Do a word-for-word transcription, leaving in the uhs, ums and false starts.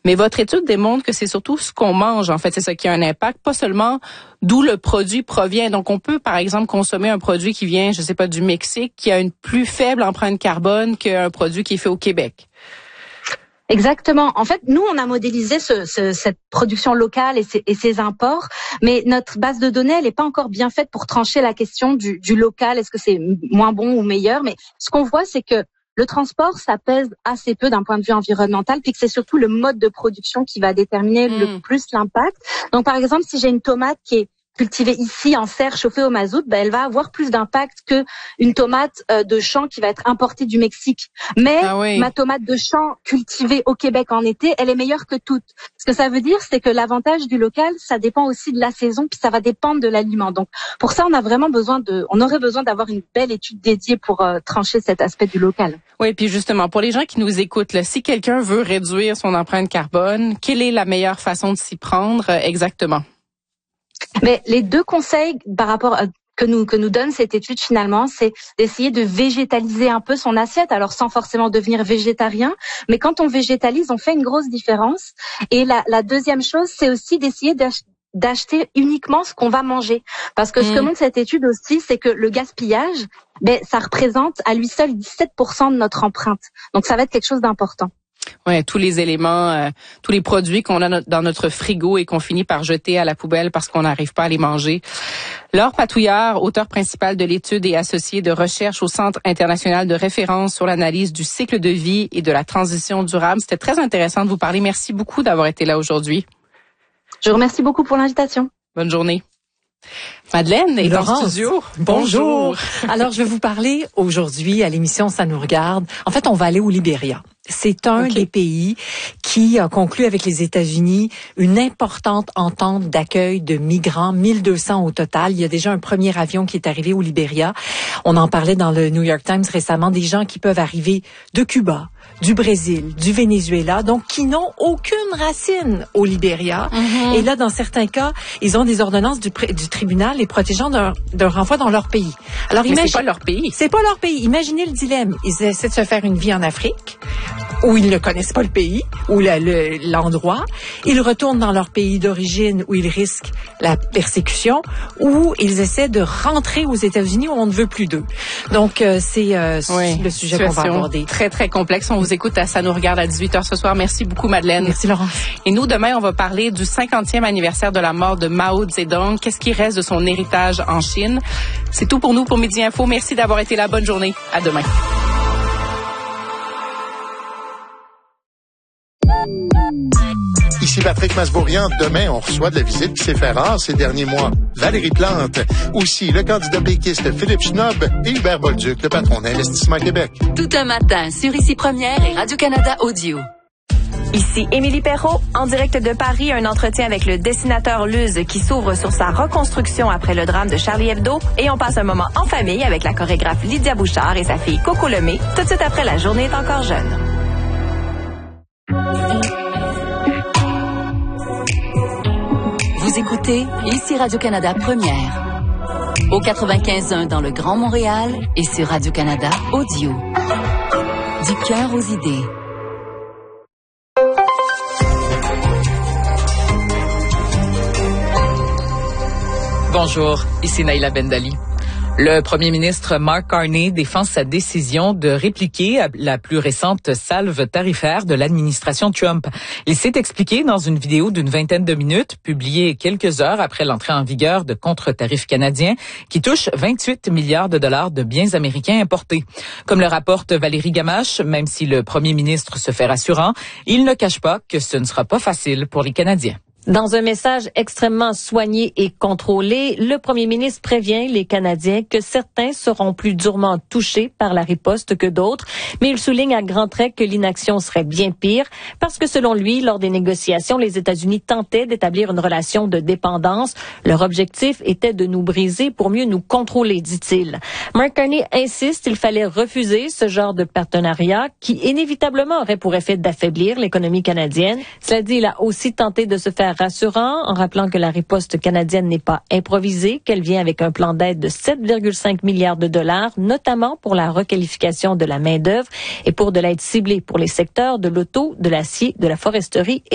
Mais votre étude démontre que c'est surtout ce qu'on mange, en fait, c'est ça qui a un impact, pas seulement d'où le produit provient. Donc, on peut, par exemple, consommer un produit qui vient, je sais pas, du Mexique, qui a une plus faible empreinte carbone qu'un produit qui est fait au Québec. Exactement. En fait, nous, on a modélisé ce, ce, cette production locale et ces, et ces imports, mais notre base de données, elle n'est pas encore bien faite pour trancher la question du, du local. Est-ce que c'est moins bon ou meilleur? Mais ce qu'on voit, c'est que le transport, ça pèse assez peu d'un point de vue environnemental, puis que c'est surtout le mode de production qui va déterminer mmh. le plus l'impact. Donc, par exemple, si j'ai une tomate qui est cultivée ici en serre chauffée au mazout, ben elle va avoir plus d'impact que une tomate euh, de champ qui va être importée du Mexique. Mais ah oui. ma tomate de champ cultivée au Québec en été, elle est meilleure que toute. Ce que ça veut dire, c'est que l'avantage du local, ça dépend aussi de la saison, puis ça va dépendre de l'aliment. Donc pour ça, on a vraiment besoin de, on aurait besoin d'avoir une belle étude dédiée pour euh, trancher cet aspect du local. Oui, puis justement, pour les gens qui nous écoutent, là, si quelqu'un veut réduire son empreinte carbone, quelle est la meilleure façon de s'y prendre euh, exactement? Mais les deux conseils par rapport à, que nous que nous donne cette étude finalement, c'est d'essayer de végétaliser un peu son assiette. Alors sans forcément devenir végétarien, mais quand on végétalise, on fait une grosse différence. Et la, la deuxième chose, c'est aussi d'essayer d'acheter d'acheter uniquement ce qu'on va manger. Parce que mmh. ce que montre cette étude aussi, c'est que le gaspillage, ben, ça représente à lui seul dix-sept pour cent de notre empreinte. Donc ça va être quelque chose d'important. Ouais, tous les éléments, euh, tous les produits qu'on a no- dans notre frigo et qu'on finit par jeter à la poubelle parce qu'on n'arrive pas à les manger. Laure Patouillard, auteure principale de l'étude et associée de recherche au Centre international de référence sur l'analyse du cycle de vie et de la transition durable. C'était très intéressant de vous parler. Merci beaucoup d'avoir été là aujourd'hui. Je vous remercie beaucoup pour l'invitation. Bonne journée. Madeleine est Laurence, en studio. Bonjour. Bonjour. Alors, je vais vous parler aujourd'hui à l'émission Ça nous regarde. En fait, on va aller au Libéria. C'est un okay. des pays qui a conclu avec les États-Unis une importante entente d'accueil de migrants, mille deux cents au total. Il y a déjà un premier avion qui est arrivé au Libéria. On en parlait dans le New York Times récemment, des gens qui peuvent arriver de Cuba, du Brésil, du Venezuela, donc qui n'ont aucune racine au Libéria. Mm-hmm. Et là, dans certains cas, ils ont des ordonnances du, pr- du tribunal les protégeant d'un, d'un renvoi dans leur pays. Alors, mais imagine, c'est pas leur pays. C'est pas leur pays. Imaginez le dilemme. Ils essaient de se faire une vie en Afrique, où ils ne connaissent pas le pays, ou le, le, l'endroit. Ils retournent dans leur pays d'origine, où ils risquent la persécution, ou ils essaient de rentrer aux États-Unis, où on ne veut plus d'eux. Donc, euh, c'est euh, oui, le sujet qu'on va aborder. Très, très complexe. On vous écoute à Ça nous regarde à dix-huit heures ce soir. Merci beaucoup, Madeleine. Merci, Laurence. Et nous, demain, on va parler du cinquantième anniversaire de la mort de Mao Zedong. Qu'est-ce qui reste de son héritage en Chine? C'est tout pour nous pour Midi Info. Merci d'avoir été là. Bonne journée. À demain. Ici Patrick Masbourian. Demain, on reçoit de la visite qui s'est fait rare ces derniers mois. Valérie Plante. Aussi, le candidat péquiste Philippe Schnob et Hubert Bolduc, le patron d'Investissement Québec. Tout un matin sur Ici Première et Radio-Canada Audio. Ici Émilie Perrault, en direct de Paris, un entretien avec le dessinateur Luz qui s'ouvre sur sa reconstruction après le drame de Charlie Hebdo. Et on passe un moment en famille avec la chorégraphe Lydia Bouchard et sa fille Coco Lemay, tout de suite après La journée est encore jeune. Vous écoutez Ici Radio-Canada Première. Au quatre-vingt-quinze point un dans le Grand Montréal et sur Radio-Canada Audio. Du cœur aux idées. Bonjour, ici Naïla Bendali. Le premier ministre Mark Carney défend sa décision de répliquer la plus récente salve tarifaire de l'administration Trump. Il s'est expliqué dans une vidéo d'une vingtaine de minutes, publiée quelques heures après l'entrée en vigueur de contre-tarifs canadiens qui touchent vingt-huit milliards de dollars de biens américains importés. Comme le rapporte Valérie Gamache, même si le premier ministre se fait rassurant, il ne cache pas que ce ne sera pas facile pour les Canadiens. Dans un message extrêmement soigné et contrôlé, le premier ministre prévient les Canadiens que certains seront plus durement touchés par la riposte que d'autres, mais il souligne à grands traits que l'inaction serait bien pire parce que selon lui, lors des négociations, les États-Unis tentaient d'établir une relation de dépendance. Leur objectif était de nous briser pour mieux nous contrôler, dit-il. Mark Carney insiste qu'il fallait refuser ce genre de partenariat qui inévitablement aurait pour effet d'affaiblir l'économie canadienne. Cela dit, il a aussi tenté de se faire rassurant en rappelant que la riposte canadienne n'est pas improvisée, qu'elle vient avec un plan d'aide de sept virgule cinq milliards de dollars, notamment pour la requalification de la main-d'œuvre et pour de l'aide ciblée pour les secteurs de l'auto, de l'acier, de la foresterie et